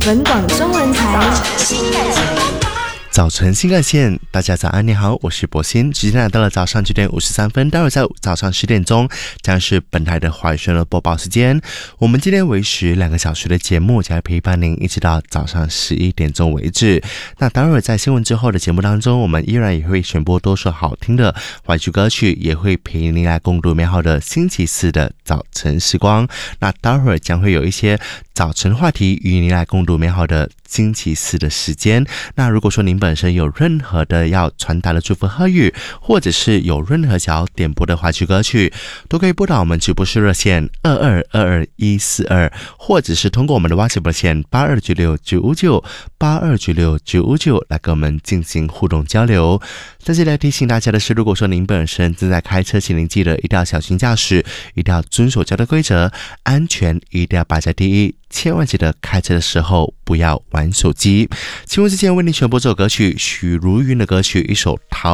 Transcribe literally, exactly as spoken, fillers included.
本广中文台。 早晨新干线，大家早安，你好，我是博鑫。时间来到了早上九点五十三分，待会在早上十点钟将是本台的华语宣的播报时间。我们今天维持两个小时的节目，将陪伴您一直到早上十一点钟为止。那待会在新闻之后的节目当中，我们依然也会选播多首好听的华语歌曲，也会陪您来共度美好的星期四的早晨时光。那待会将会有一些早晨话题与您来共度美好的星期四的时间。那如果说您本身有任何的要传达的祝福贺语，或者是有任何想要点播的华语歌曲，都可以拨打我们直播室热线二二二二一四二，或者是通过我们的 WhatsApp 热线八二九六九五九八二九六九五九来跟我们进行互动交流。在这里来提醒大家的是，如果说您本身正在开车，请您记得一定要小心驾驶，一定要遵守交通规则，安全一定要摆在第一，千万记得开车的时候不要玩手机。节目之前为您选播这首歌曲，许茹芸的歌曲，一首《逃》。